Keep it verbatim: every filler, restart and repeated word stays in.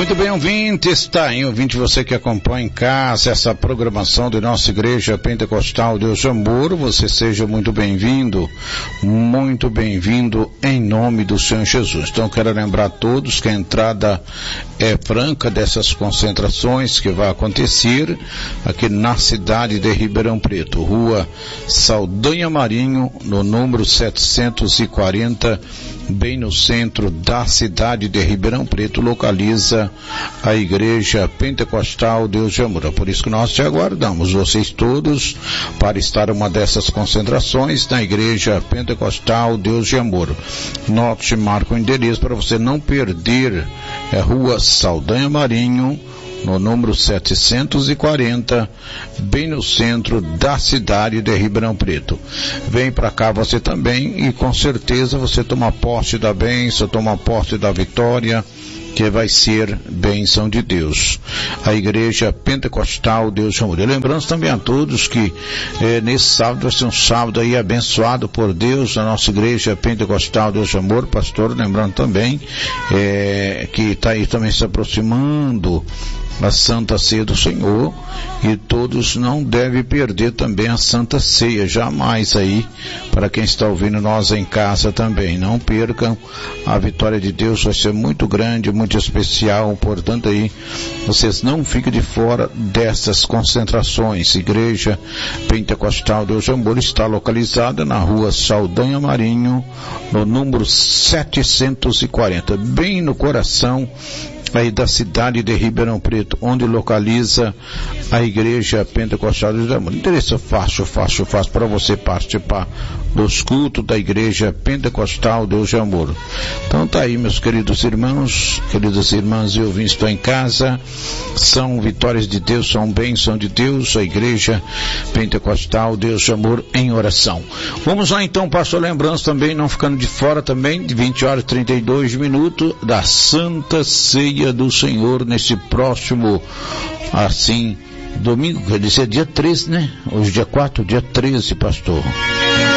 Muito bem, ouvinte, está aí, ouvinte, você que acompanha em casa essa programação de nossa Igreja Pentecostal Deus de Amor, você seja muito bem-vindo, muito bem-vindo em nome do Senhor Jesus. Então, quero lembrar a todos que a entrada é franca dessas concentrações que vai acontecer aqui na cidade de Ribeirão Preto, Rua Saldanha Marinho, no número setecentos e quarenta, bem no centro da cidade de Ribeirão Preto, localiza a Igreja Pentecostal Deus de Amor. Por isso que nós te aguardamos, vocês todos, para estar uma dessas concentrações na Igreja Pentecostal Deus de Amor. Note, marca o endereço para você não perder, é Rua Saldanha Marinho, no número setecentos e quarenta, bem no centro da cidade de Ribeirão Preto. Vem para cá você também e com certeza você toma posse da bênção, toma posse da vitória, que vai ser bênção de Deus. A Igreja Pentecostal Deus de Amor. E lembrando também a todos que eh, nesse sábado vai ser um sábado aí abençoado por Deus, na nossa Igreja Pentecostal Deus de Amor, pastor, lembrando também eh, que está aí também se aproximando a Santa Ceia do Senhor, e todos não devem perder também a Santa Ceia, jamais aí, para quem está ouvindo nós em casa também, não percam, a vitória de Deus vai ser muito grande, muito especial, portanto aí, vocês não fiquem de fora dessas concentrações. Igreja Pentecostal Deus de Amor está localizada na Rua Saldanha Marinho, no número setecentos e quarenta, bem no coração aí da cidade de Ribeirão Preto, onde localiza a Igreja Pentecostal Deus de Amor. Endereço fácil, fácil, fácil para você participar dos cultos da Igreja Pentecostal Deus de Amor. Então tá aí, meus queridos irmãos, queridas irmãs e ouvintes, estão em casa, são vitórias de Deus, são bênção de Deus, a Igreja Pentecostal Deus de Amor em oração. Vamos lá então, pastor, lembrando também, não ficando de fora também, de vinte horas e trinta e dois minutos, da Santa Ceia do Senhor, nesse próximo, assim, domingo, quer dizer, dia treze, né? Hoje dia quatro, dia treze, pastor.